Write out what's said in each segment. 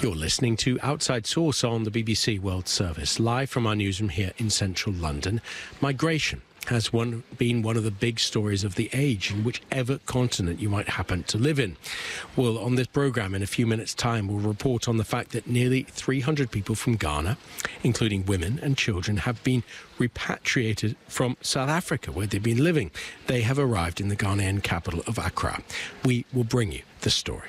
You're listening to Outside Source on the BBC World Service, live from our newsroom here in central London. Migration has been one of the big stories of the age in whichever continent you might happen to live in. Well, on this programme in a few minutes' time, we'll report on the fact that nearly 300 people from Ghana, including women and children, have been repatriated from South Africa, where they've been living. They have arrived in the Ghanaian capital of Accra. We will bring you the story.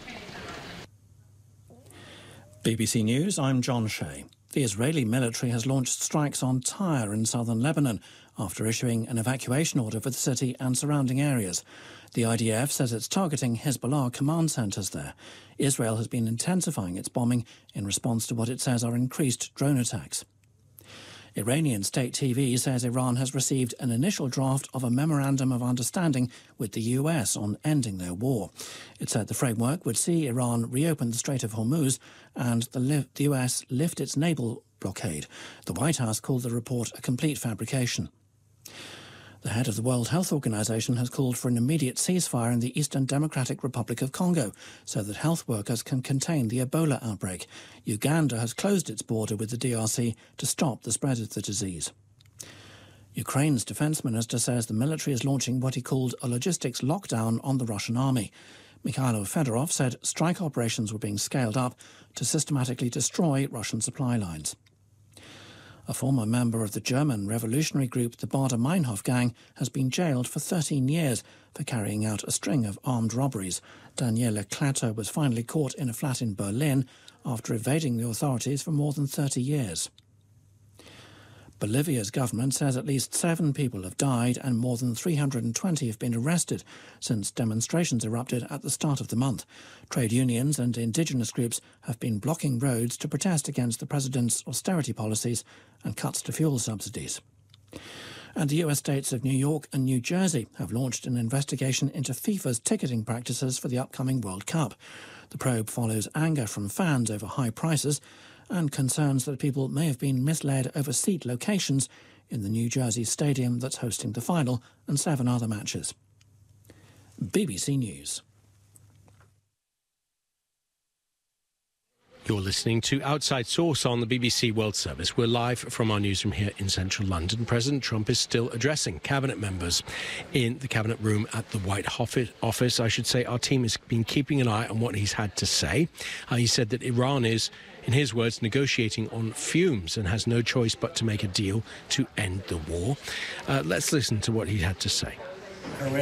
BBC News, I'm John Shea. The Israeli military has launched strikes on Tyre in southern Lebanon after issuing an evacuation order for the city and surrounding areas. The IDF says it's targeting Hezbollah command centres there. Israel has been intensifying its bombing in response to what it says are increased drone attacks. Iranian state TV says Iran has received an initial draft of a memorandum of understanding with the US on ending their war. It said the framework would see Iran reopen the Strait of Hormuz and the US lift its naval blockade. The White House called the report a complete fabrication. The head of the World Health Organization has called for an immediate ceasefire in the Eastern Democratic Republic of Congo so that health workers can contain the Ebola outbreak. Uganda has closed its border with the DRC to stop the spread of the disease. Ukraine's defense minister says the military is launching what he called a logistics lockdown on the Russian army. Mikhailo Fedorov said strike operations were being scaled up to systematically destroy Russian supply lines. A former member of the German revolutionary group, the Baader-Meinhof gang, has been jailed for 13 years for carrying out a string of armed robberies. Daniele Klatter was finally caught in a flat in Berlin after evading the authorities for more than 30 years. Bolivia's government says at least 7 people have died and more than 320 have been arrested since demonstrations erupted at the start of the month. Trade unions and indigenous groups have been blocking roads to protest against the president's austerity policies and cuts to fuel subsidies. And the US states of New York and New Jersey have launched an investigation into FIFA's ticketing practices for the upcoming World Cup. The probe follows anger from fans over high prices and concerns that people may have been misled over seat locations in the New Jersey stadium that's hosting the final and 7 other matches. BBC News. You're listening to Outside Source on the BBC World Service. We're live from our newsroom here in central London. President Trump is still addressing cabinet members in the cabinet room at the White Office. I should say our team has been keeping an eye on what he's had to say. He said that Iran is, in his words, negotiating on fumes and has no choice but to make a deal to end the war. Let's listen to what he had to say.